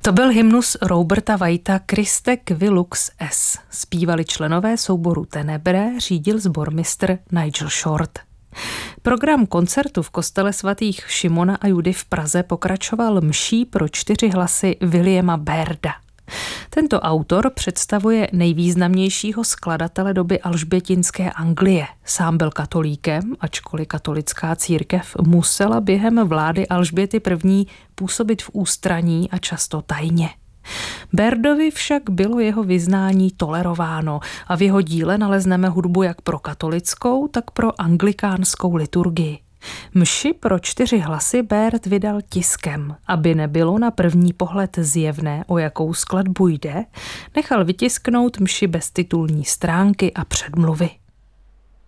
To byl hymnus Roberta Whitea Christe qui lux es. Zpívali členové souboru Tenebrae, řídil sbormistr Nigel Short. Program koncertu v kostele svatých Šimona a Judy v Praze pokračoval mší pro 4 hlasy Williama Bairda. Tento autor představuje nejvýznamnějšího skladatele doby alžbětinské Anglie. Sám byl katolíkem, ačkoliv katolická církev musela během vlády Alžběty I. působit v ústraní a často tajně. Bairdovi však bylo jeho vyznání tolerováno a v jeho díle nalezneme hudbu jak pro katolickou, tak pro anglikánskou liturgii. Mši pro 4 hlasy Baird vydal tiskem, aby nebylo na první pohled zjevné, o jakou skladbu jde, nechal vytisknout mši bez titulní stránky a předmluvy.